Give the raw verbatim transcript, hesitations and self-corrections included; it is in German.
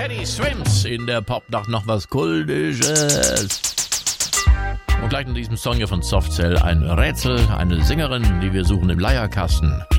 Teddy Swims in der Popnacht noch was Kultisches. Und gleich in diesem Song hier von Softcell ein Rätsel, eine Sängerin, die wir suchen im Leierkasten.